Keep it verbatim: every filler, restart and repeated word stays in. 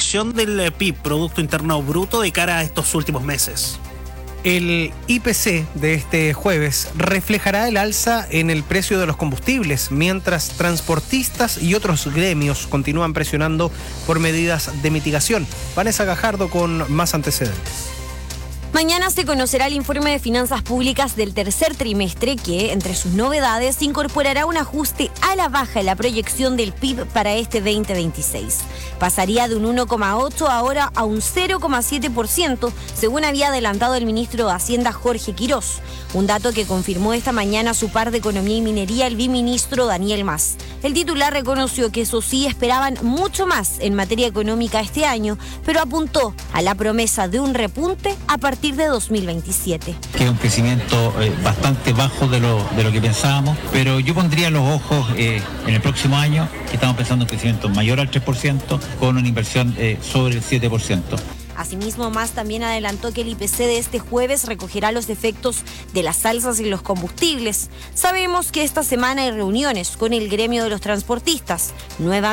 proyección del P I B, Producto Interno Bruto, de cara a estos últimos meses. El I P C de este jueves reflejará el alza en el precio de los combustibles, mientras transportistas y otros gremios continúan presionando por medidas de mitigación. Vanessa Gajardo con más antecedentes. Mañana se conocerá el informe de finanzas públicas del tercer trimestre que, entre sus novedades, incorporará un ajuste a la baja en la proyección del P I B para este veinte veintiséis. Pasaría de un uno coma ocho ahora a un cero coma siete por ciento, según había adelantado el ministro de Hacienda Jorge Quirós, un dato que confirmó esta mañana su par de Economía y Minería, el viceministro Daniel Mas. El titular reconoció que eso sí esperaban mucho más en materia económica este año, pero apuntó a la promesa de un repunte a partir de dos mil veintisiete. Que es un crecimiento eh, bastante bajo de lo, de lo que pensábamos, pero yo pondría los ojos eh, en el próximo año, que estamos pensando en un crecimiento mayor al tres por ciento, con una inversión eh, sobre el siete por ciento. Asimismo, Mas también adelantó que el I P C de este jueves recogerá los efectos de las alzas en los combustibles. Sabemos que esta semana hay reuniones con el gremio de los transportistas. Nuevamente